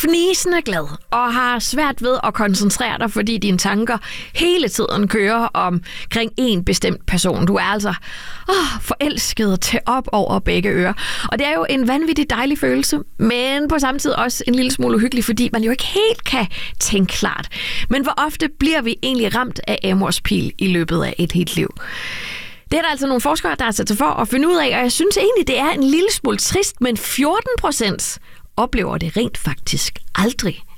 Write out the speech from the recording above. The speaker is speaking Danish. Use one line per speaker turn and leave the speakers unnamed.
fnisende glad og har svært ved at koncentrere dig, fordi dine tanker hele tiden kører omkring en bestemt person. Du er altså forelsket til op over begge ører. Og det er jo en vanvittig dejlig følelse, men på samme tid også en lille smule uhyggelig, fordi man jo ikke helt kan tænke klart. Men hvor ofte bliver vi egentlig ramt af Amors pil i løbet af et helt liv? Det er der altså nogle forskere, der har sat sig for at finde ud af, og jeg synes egentlig, det er en lille smule trist, men 14% oplever det rent faktisk aldrig.